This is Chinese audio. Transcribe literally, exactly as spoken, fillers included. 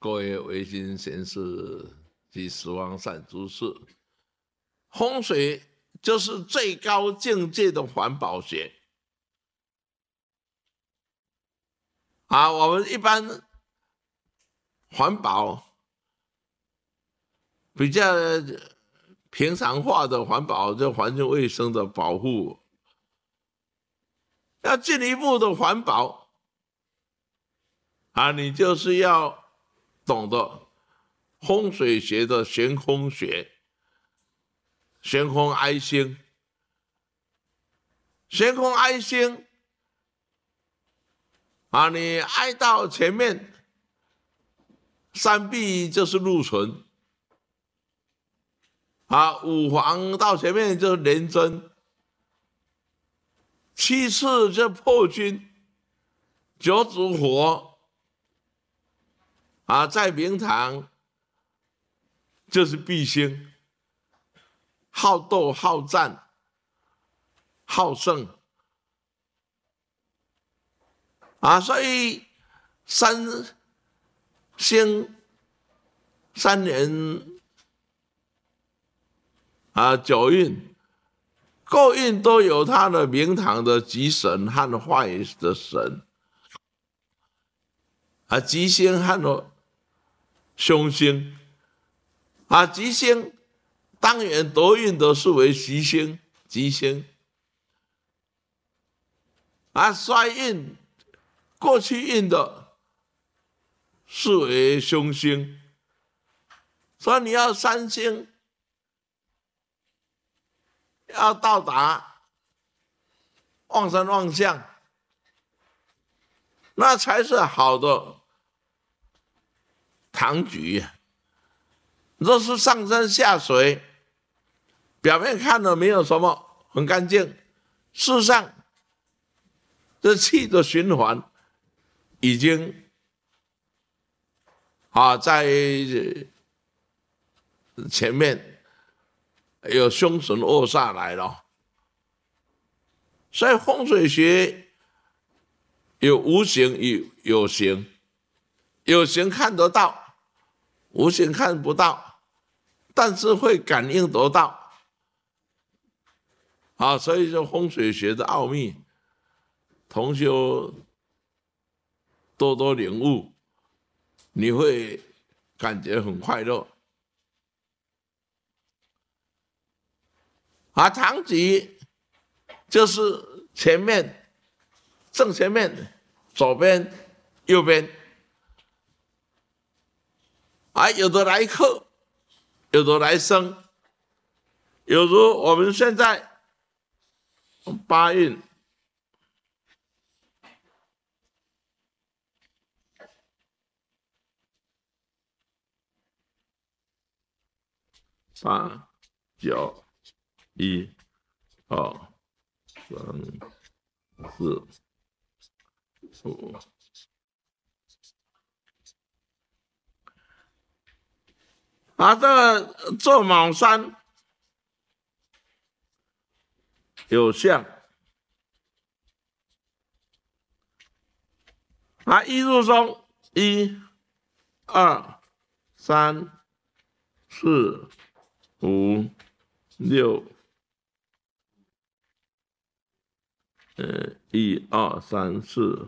各位维新贤士及十方善知识，风水就是最高境界的环保学。啊，我们一般环保比较平常化的环保，就环境卫生的保护。要进一步的环保啊，你就是要懂得风水学的悬空学，悬空哀星，悬空哀星啊，你哀到前面，三碧就是禄存啊，五黄到前面就是廉贞，七次就破军，九主火啊，在明堂就是弼星，好斗、好战、好胜啊，所以三星三年啊，九运各运都有它的明堂的吉神和坏的神啊，吉星和凶星啊，吉星当然得运的是为吉星，吉星啊，衰运过去运的是为凶星，所以你要三星要到达旺山旺相，那才是好的堂局。若是上山下水，表面看了没有什么，很干净，事实上这气的循环已经啊在前面有凶神恶煞来了，所以风水学有无形与有形，有形看得到，无形看不到，但是会感应得到。啊，所以说风水学的奥秘，同修多多领悟，你会感觉很快乐。啊，堂吉就是前面、正前面、左边、右边。啊，有的来克，有的来生，有如我们现在八运八九一二三四五，啊，这个做卯山有相，啊，一入中，一、二、三、四、五、六，呃，一二三四。